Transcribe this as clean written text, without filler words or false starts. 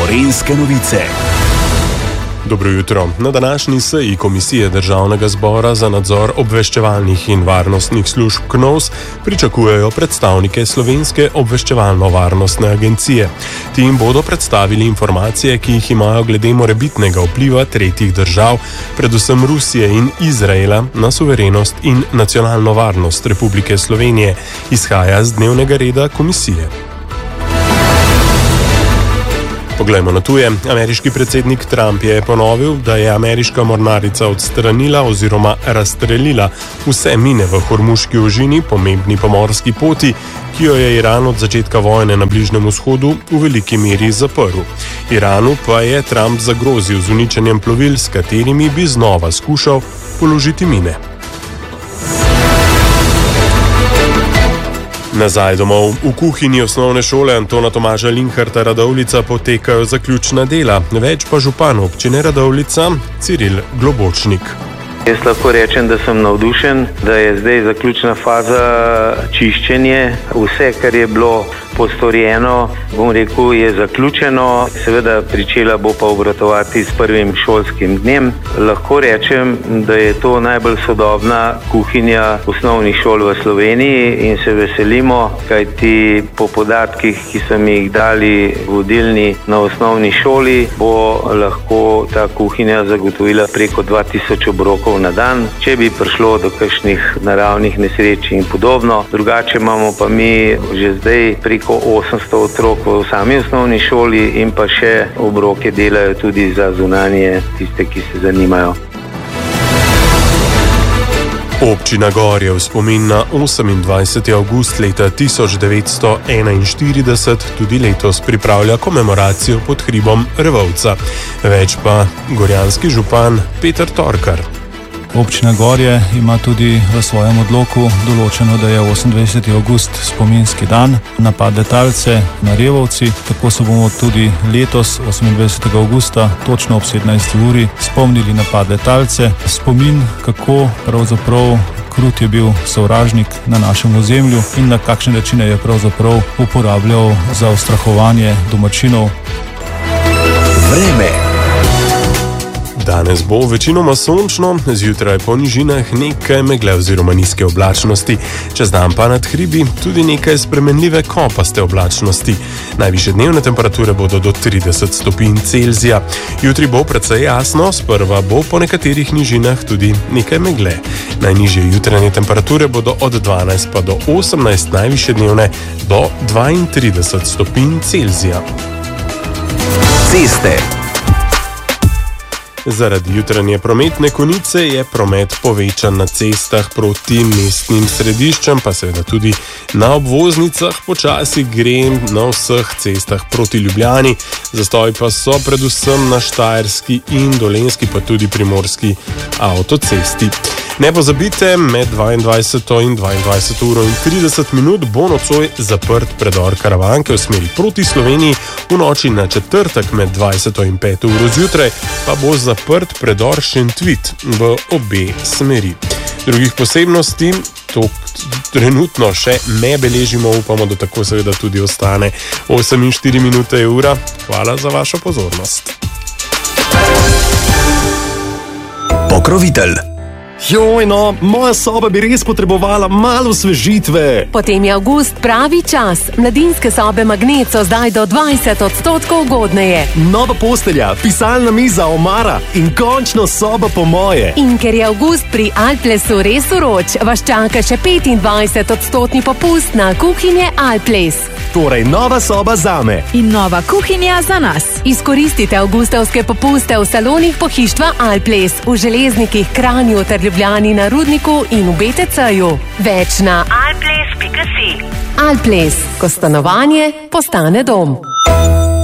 Gorenjske novice. Dobro jutro. Na današnji seji Komisije Državnega zbora za nadzor obveščevalnih in varnostnih služb KNOVS pričakujejo predstavnike Slovenske obveščevalno-varnostne agencije. Ti jim bodo predstavili informacije, ki jih imajo glede morebitnega vpliva tretjih držav, predvsem Rusije in Izraela, na suverenost in nacionalno varnost Republike Slovenije, izhaja z dnevnega reda komisije. Poglejmo na tuje. Ameriški predsednik Trump je ponovil, da je ameriška mornarica odstranila oziroma razstrelila vse mine v Hormuški ožini, pomembni pomorski poti, ki jo je Iran od začetka vojne na Bližnjem vzhodu v veliki meri zaprl. Iranu pa je Trump zagrozil z uničenjem plovil, s katerimi bi znova skušal položiti mine. Nazaj domov. V kuhinji osnovne šole Antona Tomaža Linharta Radovljica potekajo zaključna dela. Več pa župan občine Radovljica Ciril Globočnik. Jaz lahko rečem, da sem navdušen, da je zdaj zaključna faza čiščenje. Vse, kar je bilo postorjeno, bom rekel, je zaključeno. Seveda pričela bo pa obratovati s prvim šolskim dnem. Lahko rečem, da je to najbolj sodobna kuhinja osnovnih šol v Sloveniji in se veselimo, kajti po podatkih, ki so mi jih dali vodilni na osnovni šoli, bo lahko ta kuhinja zagotovila preko 2000 obrokov na dan, če bi prišlo do kakšnih naravnih nesreč in podobno. Drugače imamo pa mi že zdaj preko 800 otrok v sami osnovni šoli in pa še obroke delajo tudi za zunanje tiste, ki se zanimajo. Občina Gorje v spomin na 28. avgust leta 1941 tudi letos pripravlja komemoracijo pod hribom Revolca. Več pa gorjanski župan Peter Torkar. Občina Gorje ima tudi v svojem odloku določeno, da je 28. avgust spominski dan na padle talce na Revovci. Tako se bomo tudi letos, 28. avgusta, točno ob 17. uri, spomnili na padle talce. Spomin, kako pravzaprav krut je bil sovražnik na našem ozemlju in na kakšne načine je pravzaprav uporabljal za ustrahovanje domačinov. Vreme. Danes bo večinoma sončno, zjutraj po nižinah nekaj megle oziroma nizke oblačnosti, čez dan pa nad hribi tudi nekaj spremenljive kopaste oblačnosti. Najvišje dnevne temperature bodo do 30 stopinj Celzija. Jutri bo precej jasno, sprva bo po nekaterih nižinah tudi nekaj megle. Najnižje jutranje temperature bodo od 12 pa do 18, najvišje dnevne do 32 stopinj Celzija. Ceste. Zaradi jutranje prometne konice je promet povečan na cestah proti mestnim središčem, pa seveda tudi na obvoznicah. Počasi gre na vseh cestah proti Ljubljani. Zastoji pa so predvsem na Štajerski in Dolenjski, pa tudi Primorski avtocesti. Ne pozabite, med 22 in 22 uro in 30 minut bo nocoj zaprt predor Karavanke v smeri proti Sloveniji, v noči na četrtek med 20 in 5 uro zjutraj pa bo zaprt predor Šentvit v obe smeri. Drugih posebnosti to trenutno še ne beležimo, upamo, da tako seveda tudi ostane. 8:04 minute je ura. Hvala za vašo pozornost. Pokrovitelj. Joj no, moja soba bi res potrebovala malo osvežitve. Potem je avgust pravi čas. Mladinske sobe Magnet so zdaj do 20% ugodneje. Nova postelja, pisalna miza, omara in končno soba po moje. In ker je avgust pri Alplesu res vroč, vas čaka še 25% popust na kuhinje Alples. Torej nova soba zame. In nova kuhinja za nas. Izkoristite avgustovske popuste v salonih pohištva Alples, v Železnikih, Kranju ter Ljubljani na Rudniku in v BTC-ju. Več na alples.si. Alples, ko stanovanje postane dom.